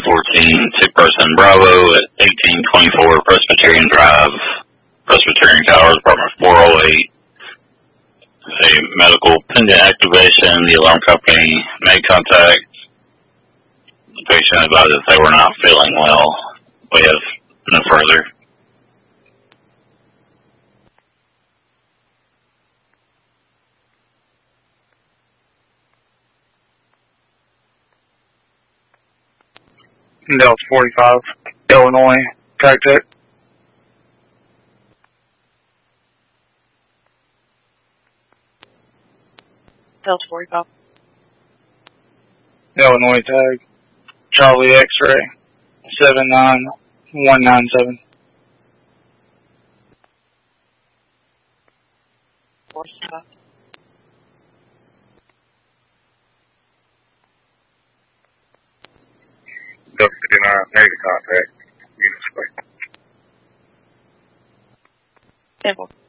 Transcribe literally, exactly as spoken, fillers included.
fourteen, two person Bravo at eighteen twenty-four Presbyterian Drive, Presbyterian Towers, apartment four oh eight. A medical pendant activation. The alarm company made contact. The patient advised that they were not feeling well. We have no further. Delta forty-five, Illinois, Tag Tech. Delta forty-five. Illinois Tag, Charlie X-Ray, seven nine one nine seven. forty-five. Delta fifty-nine, negative contact. Unit spray. ten four.